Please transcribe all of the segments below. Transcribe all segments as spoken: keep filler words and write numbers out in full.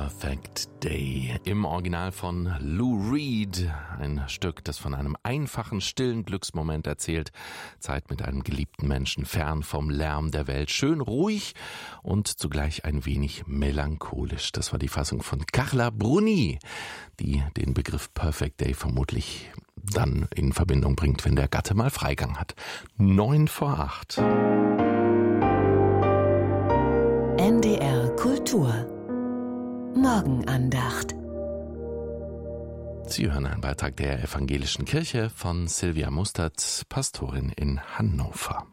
Perfect Day im Original von Lou Reed. Ein Stück, das von einem einfachen, stillen Glücksmoment erzählt. Zeit mit einem geliebten Menschen, fern vom Lärm der Welt. Schön ruhig und zugleich ein wenig melancholisch. Das war die Fassung von Carla Bruni, die den Begriff Perfect Day vermutlich dann in Verbindung bringt, wenn der Gatte mal Freigang hat. Neun vor acht. N D R Kultur Morgenandacht. Sie hören einen Beitrag der Evangelischen Kirche von Silvia Mustert, Pastorin in Hannover.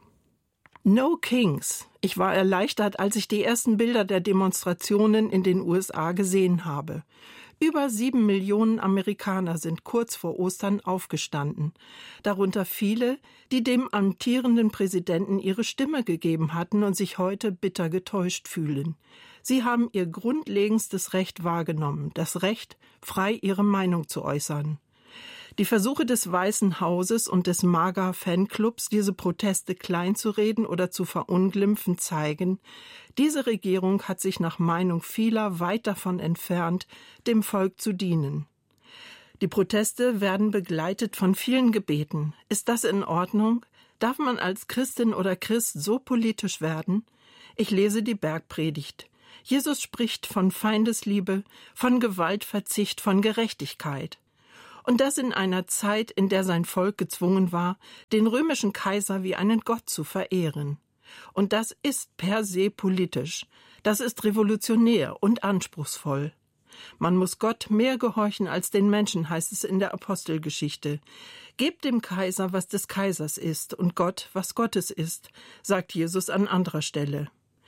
No Kings. Ich war erleichtert, als ich die ersten Bilder der Demonstrationen in den U S A gesehen habe. Über sieben Millionen Amerikaner sind kurz vor Ostern aufgestanden. Darunter viele, die dem amtierenden Präsidenten ihre Stimme gegeben hatten und sich heute bitter getäuscht fühlen. Sie haben ihr grundlegendstes Recht wahrgenommen, das Recht, frei ihre Meinung zu äußern. Die Versuche des Weißen Hauses und des MAGA-Fanclubs, diese Proteste kleinzureden oder zu verunglimpfen, zeigen, diese Regierung hat sich nach Meinung vieler weit davon entfernt, dem Volk zu dienen. Die Proteste werden begleitet von vielen Gebeten. Ist das in Ordnung? Darf man als Christin oder Christ so politisch werden? Ich lese die Bergpredigt. Jesus spricht von Feindesliebe, von Gewaltverzicht, von Gerechtigkeit. Und das in einer Zeit, in der sein Volk gezwungen war, den römischen Kaiser wie einen Gott zu verehren. Und das ist per se politisch. Das ist revolutionär und anspruchsvoll. Man muss Gott mehr gehorchen als den Menschen, heißt es in der Apostelgeschichte. Gebt dem Kaiser, was des Kaisers ist, und Gott, was Gottes ist, sagt Jesus an anderer Stelle.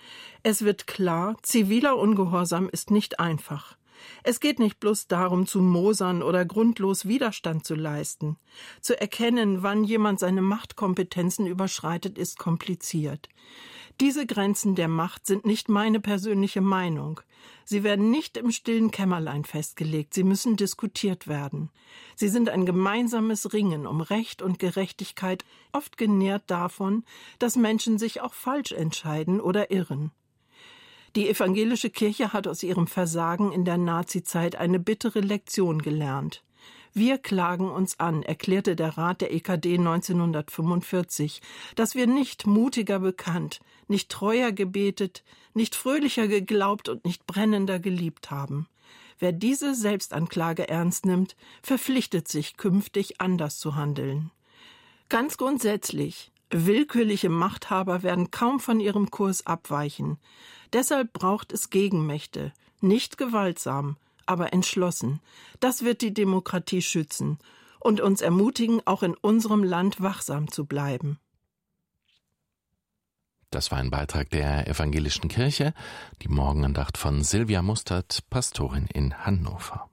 Es wird klar, ziviler Ungehorsam ist nicht einfach. Es geht nicht bloß darum, zu mosern oder grundlos Widerstand zu leisten. Zu erkennen, wann jemand seine Machtkompetenzen überschreitet, ist kompliziert. Diese Grenzen der Macht sind nicht meine persönliche Meinung. Sie werden nicht im stillen Kämmerlein festgelegt, sie müssen diskutiert werden. Sie sind ein gemeinsames Ringen um Recht und Gerechtigkeit, oft genährt davon, dass Menschen sich auch falsch entscheiden oder irren. Die evangelische Kirche hat aus ihrem Versagen in der Nazizeit eine bittere Lektion gelernt. Wir klagen uns an, erklärte der Rat der E K D neunzehnhundertfünfundvierzig, dass wir nicht mutiger bekannt, nicht treuer gebetet, nicht fröhlicher geglaubt und nicht brennender geliebt haben. Wer diese Selbstanklage ernst nimmt, verpflichtet sich künftig anders zu handeln. Ganz grundsätzlich, willkürliche Machthaber werden kaum von ihrem Kurs abweichen. Deshalb braucht es Gegenmächte, nicht gewaltsam, aber entschlossen. Das wird die Demokratie schützen und uns ermutigen, auch in unserem Land wachsam zu bleiben. Das war ein Beitrag der Evangelischen Kirche, die Morgenandacht von Silvia Mustert, Pastorin in Hannover.